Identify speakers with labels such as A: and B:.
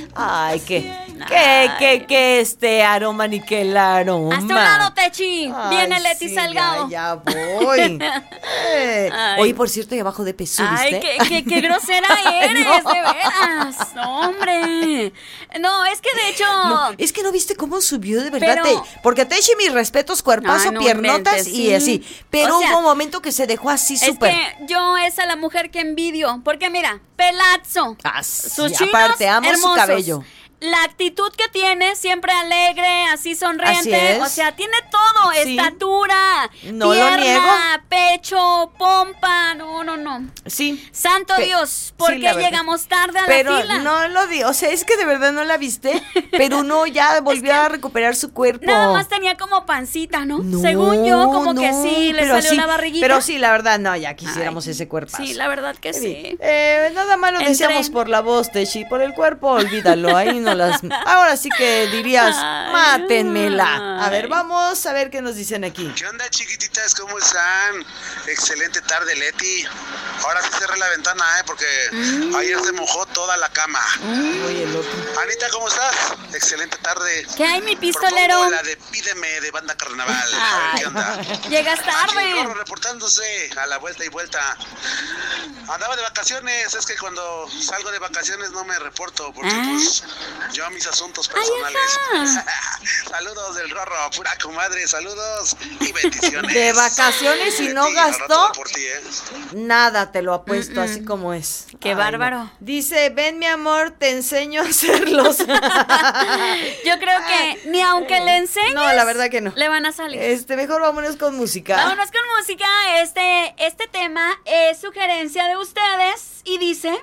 A: Ay, aroma ni que el aroma.
B: Hasta un lado, Techi.
A: Ay,
B: Viene Leti
A: sí,
B: Salgado.
A: Ya voy. Oye, por cierto, y abajo de peso, ¿viste?
B: Ay, qué grosera eres,
A: No.
B: de veras. No, hombre. No, es que de hecho.
A: No, es que no viste cómo subió de verdad.
B: Pero-
A: Porque Techi, mis respetos, cuerpazo,
B: Ay, no
A: piernotas
B: inventes,
A: y
B: sí.
A: así. Pero
B: O sea,
A: hubo un momento que se dejó así
B: Es
A: súper.
B: que yo es a la mujer que envidio. Porque mira, pelazo.
A: Así,
B: Sus chinos
A: aparte, amo su
B: hermosos.
A: cabello.
B: La actitud que tiene, siempre alegre, así sonriente.
A: Así es.
B: O sea, tiene todo.
A: Sí.
B: Estatura,
A: No lo
B: pierna,
A: niego.
B: pecho, pompa. No.
A: Sí.
B: Santo Dios, ¿por
A: sí,
B: qué
A: la verdad.
B: llegamos tarde a
A: Pero
B: la fila?
A: no lo di, o sea, es que de verdad no la viste, pero uno ya volvió a recuperar su cuerpo.
B: Nada más tenía como pancita, ¿no?
A: No,
B: Según yo, como que
A: no,
B: sí, le
A: pero
B: salió
A: sí,
B: la barriguita.
A: Pero sí, la verdad, no, ya quisiéramos
B: Ay,
A: ese cuerpo.
B: Sí, la verdad que sí.
A: Nada malo
B: Entre-
A: deseamos por la voz, Techi, por el cuerpo, olvídalo, ahí no las... Ahora sí que dirías,
B: Ay,
A: mátenmela. A ver,
B: ay.
A: vamos a ver qué nos dicen aquí.
C: ¿Qué onda, chiquititas? ¿Cómo están? Excelente tarde, Leti. Ahora sí cerré la ventana, porque ayer se mojó toda la cama.
A: Oye, loco.
C: Anita, ¿cómo estás? Excelente tarde.
B: ¿Qué hay, mi
C: Propongo
B: pistolero?
C: la de Pídeme de Banda Carnaval. A ver
B: Ay,
C: qué onda.
B: llegas
C: Aquí el Gorro
B: tarde.
C: reportándose a la vuelta y vuelta. Andaba de vacaciones, es que cuando salgo de vacaciones no me reporto, porque pues yo a mis asuntos personales. Saludos del Rorro, pura comadre, saludos y bendiciones.
A: De vacaciones y no
C: Leti, al rato
A: gastó
C: voy por ti,
A: nada, te lo apuesto, así como es.
B: Qué
A: Ay,
B: bárbaro.
A: no. Dice, ven mi amor, te enseño a hacerlos.
B: Yo creo que ni aunque le enseñes,
A: No, la verdad que no.
B: le van a salir.
A: Mejor vámonos con música.
B: Vámonos con música. Este tema es sugerencia de ustedes y dice...